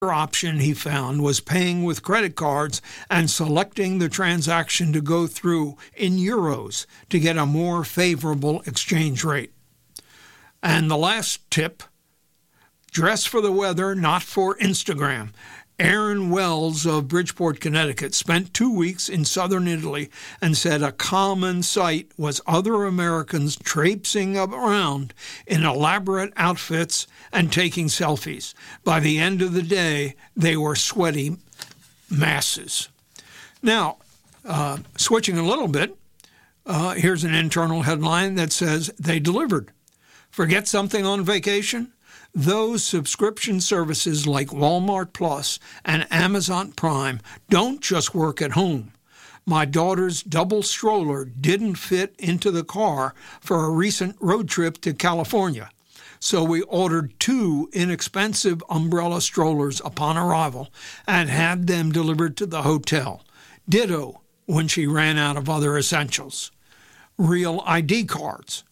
option he found was paying with credit cards and selecting the transaction to go through in euros to get a more favorable exchange rate. And the last tip, dress for the weather, not for Instagram. Aaron Wells of Bridgeport, Connecticut, spent 2 weeks in southern Italy and said a common sight was other Americans traipsing around in elaborate outfits and taking selfies. By the end of the day, they were sweaty masses. Now, switching a little bit, here's an internal headline that says they delivered. Forget something on vacation? Those subscription services like Walmart Plus and Amazon Prime don't just work at home. My daughter's double stroller didn't fit into the car for a recent road trip to California, so we ordered 2 inexpensive umbrella strollers upon arrival and had them delivered to the hotel. Ditto when she ran out of other essentials. Real ID cards,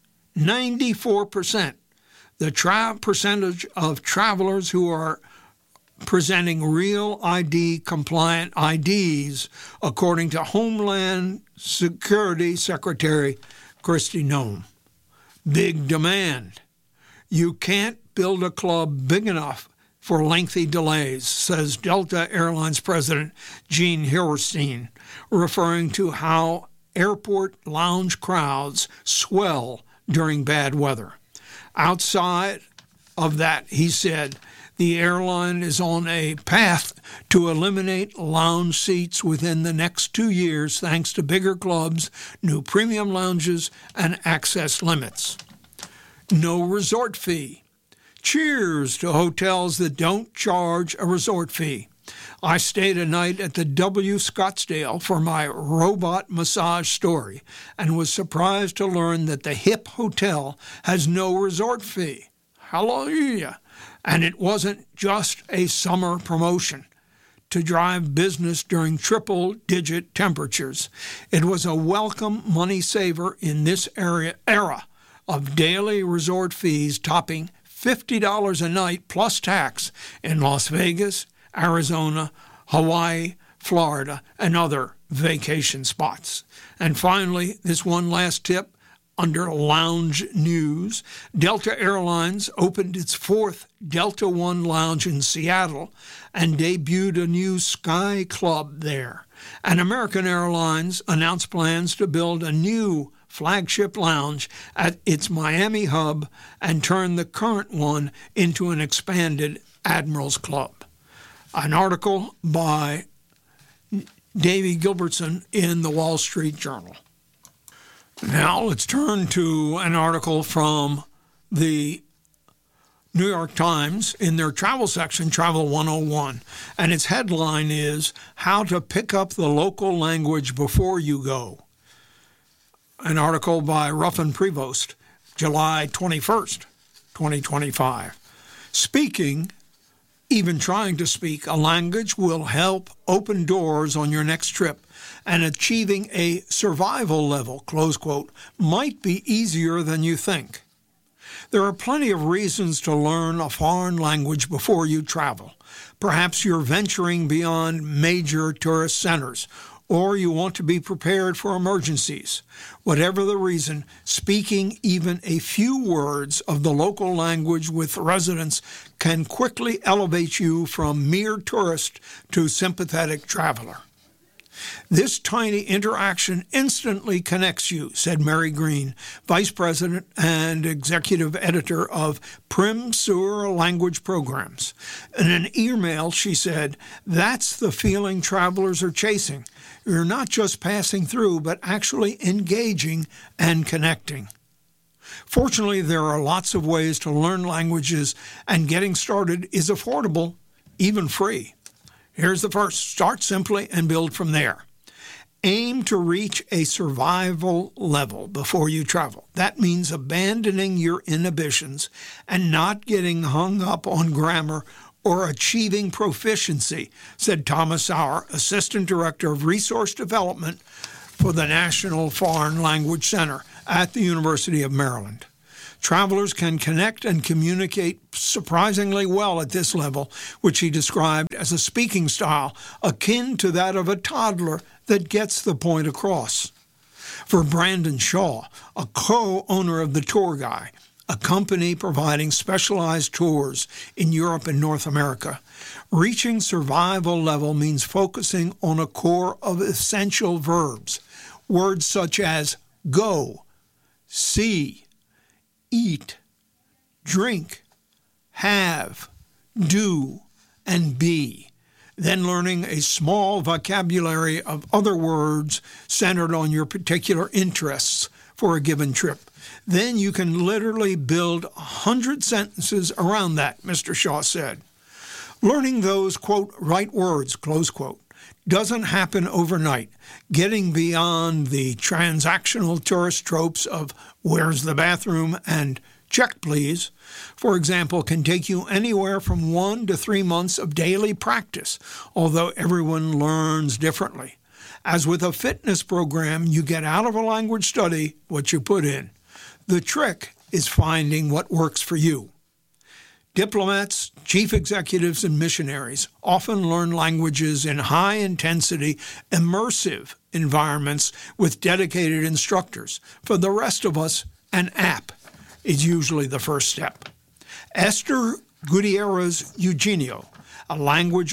94%. The percentage of travelers who are presenting real ID compliant IDs, according to Homeland Security Secretary Kristi Noem. Big demand. You can't build a club big enough for lengthy delays, says Delta Airlines President Gene Hillerstein, referring to how airport lounge crowds swell during bad weather. Outside of that, he said, the airline is on a path to eliminate lounge seats within the next 2 years thanks to bigger clubs, new premium lounges, and access limits. No resort fee. Cheers to hotels that don't charge a resort fee. I stayed a night at the W Scottsdale for my robot massage story and was surprised to learn that the Hip Hotel has no resort fee. Hallelujah! And it wasn't just a summer promotion to drive business during triple-digit temperatures. It was a welcome money saver in this era of daily resort fees topping $50 a night plus tax in Las Vegas, Arizona, Hawaii, Florida, and other vacation spots. And finally, this one last tip under lounge news. Delta Airlines opened its 4th Delta One lounge in Seattle and debuted a new Sky Club there. And American Airlines announced plans to build a new flagship lounge at its Miami hub and turn the current one into an expanded Admirals Club. An article by Davey Gilbertson in the Wall Street Journal. Now let's turn to an article from the New York Times in their travel section, Travel 101, and its headline is, How to Pick Up the Local Language Before You Go. An article by Ruffin Prevost, July 21st, 2025. Even trying to speak a language will help open doors on your next trip, and achieving a survival level, close quote, might be easier than you think. There are plenty of reasons to learn a foreign language before you travel. Perhaps you're venturing beyond major tourist centers, or you want to be prepared for emergencies. Whatever the reason, speaking even a few words of the local language with residents can quickly elevate you from mere tourist to sympathetic traveler. This tiny interaction instantly connects you, said Mary Green, Vice President and Executive Editor of Prim Sur Language Programs. In an email, she said, that's the feeling travelers are chasing. You're not just passing through, but actually engaging and connecting. Fortunately, there are lots of ways to learn languages, and getting started is affordable, even free. Here's the first. Start simply and build from there. Aim to reach a survival level before you travel. That means abandoning your inhibitions and not getting hung up on grammar or achieving proficiency, said Thomas Sauer, Assistant Director of Resource Development for the National Foreign Language Center at the University of Maryland. Travelers can connect and communicate surprisingly well at this level, which he described as a speaking style akin to that of a toddler that gets the point across. For Brandon Shaw, a co-owner of The Tour Guy, a company providing specialized tours in Europe and North America, reaching survival level means focusing on a core of essential verbs, words such as go, see, eat, drink, have, do, and be. Then learning a small vocabulary of other words centered on your particular interests for a given trip. Then you can literally build 100 sentences around that, Mr. Shaw said. Learning those, quote, right words, close quote, doesn't happen overnight. Getting beyond the transactional tourist tropes of where's the bathroom and check please, for example, can take you anywhere from 1 to 3 months of daily practice, although everyone learns differently. As with a fitness program, you get out of a language study what you put in. The trick is finding what works for you. Diplomats, chief executives, and missionaries often learn languages in high-intensity, immersive environments with dedicated instructors. For the rest of us, an app is usually the first step. Esther Gutierrez Eugenio, a language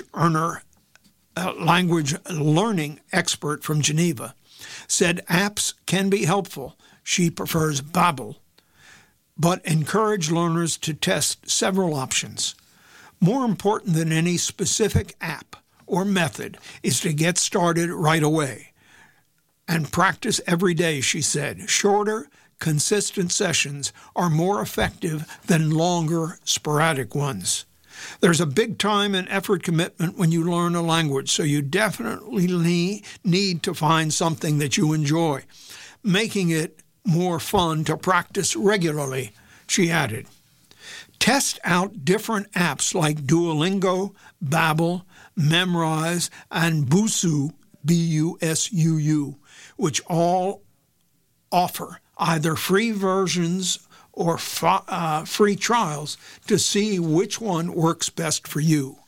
learning expert from Geneva, said apps can be helpful. She prefers Babbel, but encourage learners to test several options. More important than any specific app or method is to get started right away and practice every day, she said. Shorter, consistent sessions are more effective than longer, sporadic ones. There's a big time and effort commitment when you learn a language, so you definitely need to find something that you enjoy, making it more fun to practice regularly, she added. Test out different apps like Duolingo, Babbel, Memrise, and Busuu, B-U-S-U-U, which all offer either free versions or free trials to see which one works best for you.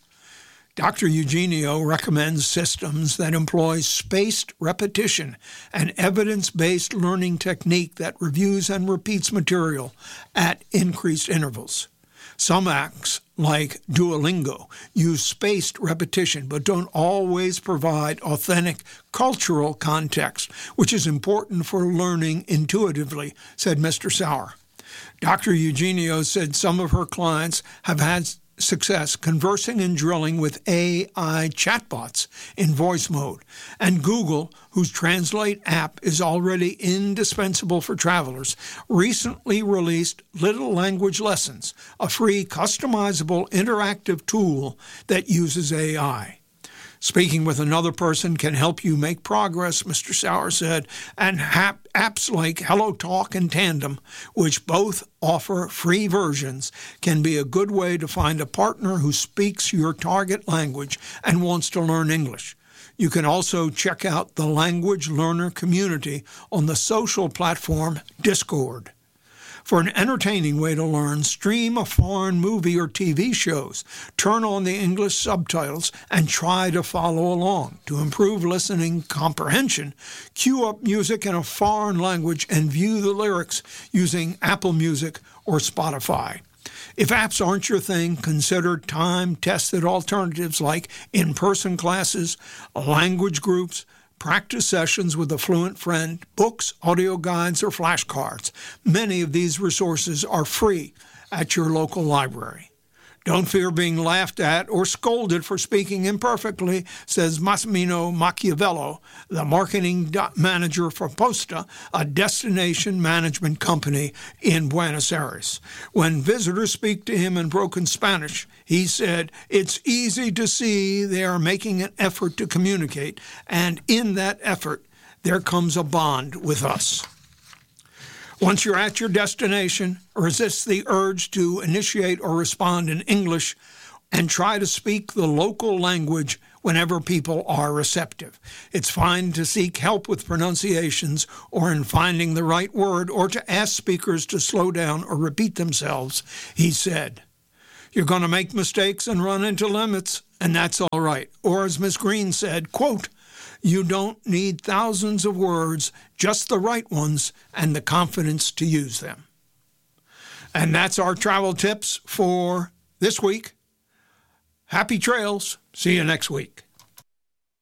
Dr. Eugenio recommends systems that employ spaced repetition, an evidence-based learning technique that reviews and repeats material at increased intervals. Some apps, like Duolingo, use spaced repetition but don't always provide authentic cultural context, which is important for learning intuitively, said Mr. Sauer. Dr. Eugenio said some of her clients have had success conversing and drilling with AI chatbots in voice mode, and Google, whose Translate app is already indispensable for travelers, recently released Little Language Lessons, a free customizable interactive tool that uses AI. Speaking with another person can help you make progress, Mr. Sauer said, and apps like HelloTalk and Tandem, which both offer free versions, can be a good way to find a partner who speaks your target language and wants to learn English. You can also check out the language learner community on the social platform Discord. For an entertaining way to learn, stream a foreign movie or TV shows, turn on the English subtitles, and try to follow along. To improve listening comprehension, cue up music in a foreign language and view the lyrics using Apple Music or Spotify. If apps aren't your thing, consider time-tested alternatives like in-person classes, language groups, practice sessions with a fluent friend, books, audio guides, or flashcards. Many of these resources are free at your local library. Don't fear being laughed at or scolded for speaking imperfectly, says Massimino Machiavello, the marketing manager for Posta, a destination management company in Buenos Aires. When visitors speak to him in broken Spanish, he said, it's easy to see they are making an effort to communicate, and in that effort, there comes a bond with us. Once you're at your destination, resist the urge to initiate or respond in English and try to speak the local language whenever people are receptive. It's fine to seek help with pronunciations or in finding the right word or to ask speakers to slow down or repeat themselves, he said. You're going to make mistakes and run into limits, and that's all right. Or as Ms. Green said, quote, you don't need thousands of words, just the right ones and the confidence to use them. And that's our travel tips for this week. Happy trails. See you next week.